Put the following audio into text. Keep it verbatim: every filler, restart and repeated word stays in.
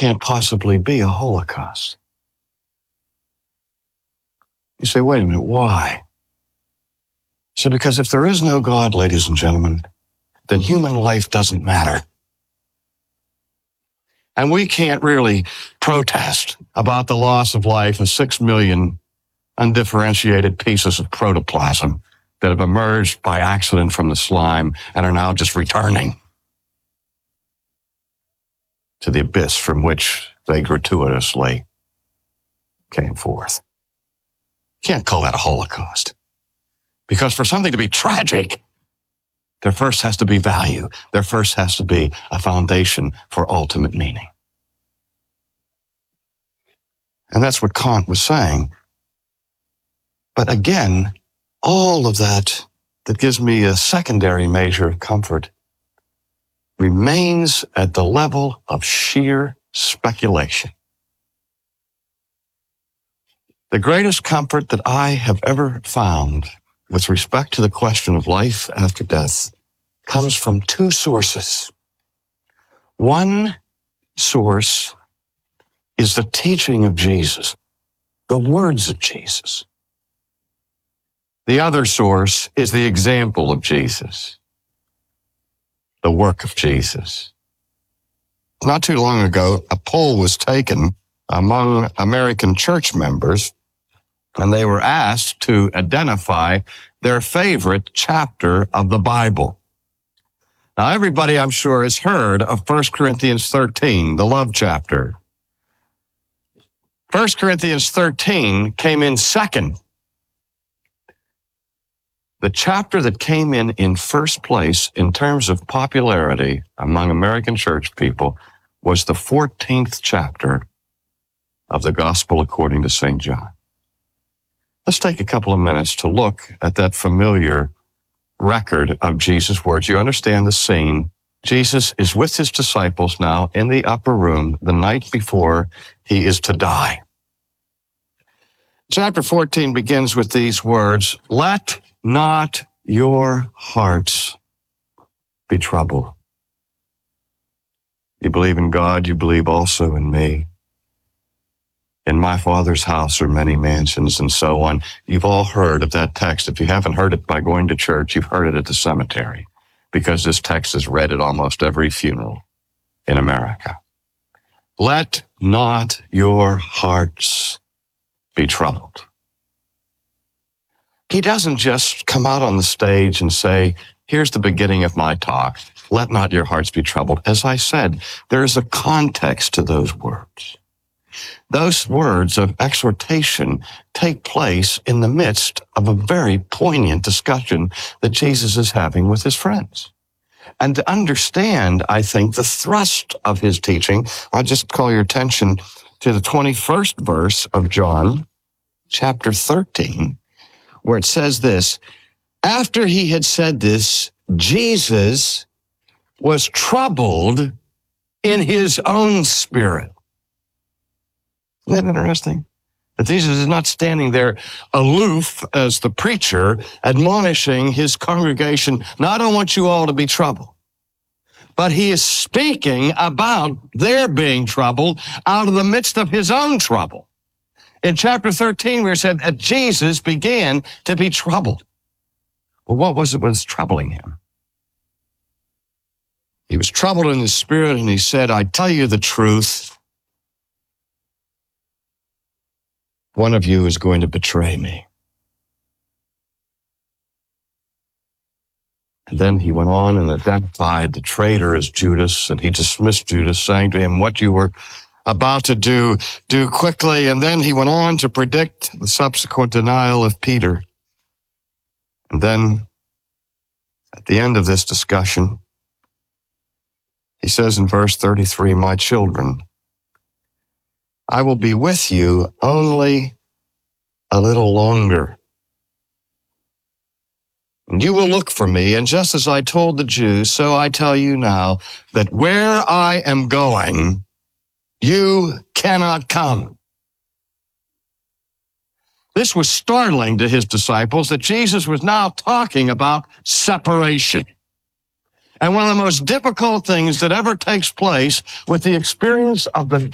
can't possibly be a Holocaust. You say, wait a minute, why? So because if there is no God, ladies and gentlemen, then human life doesn't matter. And we can't really protest about the loss of life of six million undifferentiated pieces of protoplasm that have emerged by accident from the slime and are now just returning to the abyss from which they gratuitously came forth. Can't call that a Holocaust. Because for something to be tragic, there first has to be value. There first has to be a foundation for ultimate meaning. And that's what Kant was saying. But again, all of that that gives me a secondary measure of comfort remains at the level of sheer speculation. The greatest comfort that I have ever found with respect to the question of life after death comes from two sources. One source is the teaching of Jesus, the words of Jesus. The other source is the example of Jesus, the work of Jesus. Not too long ago, a poll was taken among American church members, and they were asked to identify their favorite chapter of the Bible. Now, everybody, I'm sure, has heard of First Corinthians thirteen, the love chapter. First Corinthians thirteen came in second. The chapter that came in in first place in terms of popularity among American church people was the fourteenth chapter of the Gospel according to Saint John. Let's take a couple of minutes to look at that familiar record of Jesus' words. You understand the scene. Jesus is with his disciples now in the upper room the night before he is to die. Chapter fourteen begins with these words, "Let not your hearts be troubled. You believe in God, you believe also in me. In my Father's house are many mansions," and so on. You've all heard of that text. If you haven't heard it by going to church, you've heard it at the cemetery, because this text is read at almost every funeral in America. Let not your hearts be troubled. He doesn't just come out on the stage and say, here's the beginning of my talk. Let not your hearts be troubled. As I said, there is a context to those words. Those words of exhortation take place in the midst of a very poignant discussion that Jesus is having with his friends. And to understand, I think, the thrust of his teaching, I'll just call your attention to the twenty-first verse of John, chapter thirteen, where it says this, "After he had said this, Jesus was troubled in his own spirit." Isn't that interesting? That Jesus is not standing there aloof as the preacher, admonishing his congregation, "No, I don't want you all to be troubled." But he is speaking about their being troubled out of the midst of his own trouble. In chapter thirteen, we said that Jesus began to be troubled. Well, what was it that was troubling him? He was troubled in his spirit, and he said, "I tell you the truth. One of you is going to betray me." And then he went on and identified the traitor as Judas, and he dismissed Judas, saying to him, "What you were about to do, do quickly." And then he went on to predict the subsequent denial of Peter. And then, at the end of this discussion, he says in verse thirty-three, "My children, I will be with you only a little longer. And you will look for me, and just as I told the Jews, so I tell you now, that where I am going, you cannot come." This was startling to his disciples, that Jesus was now talking about separation. And one of the most difficult things that ever takes place with the experience of the